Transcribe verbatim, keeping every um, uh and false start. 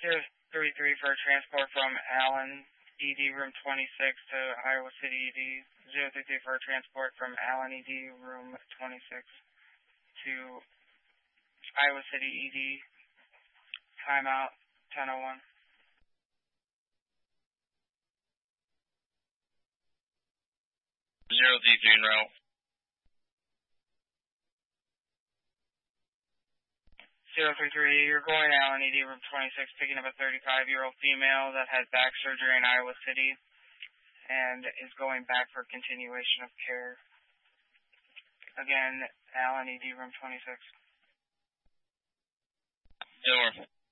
zero three three for transport from Allen E D room twenty-six to Iowa City E D. zero three three for transport from Allen E D room twenty-six to Iowa City E D. Timeout ten oh one. Zero D three en route. zero three three, you're going to Allen E D room twenty-six, picking up a thirty-five-year-old female that had back surgery in Iowa City and is going back for continuation of care. Again, Allen E D room twenty-six. Over.